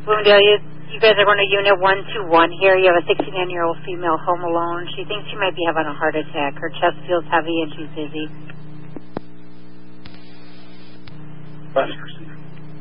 Bloomingdale, you guys are going to Unit 121 here. You have a 69-year-old female home alone. She thinks she might be having a heart attack. Her chest feels heavy and she's dizzy. Buster.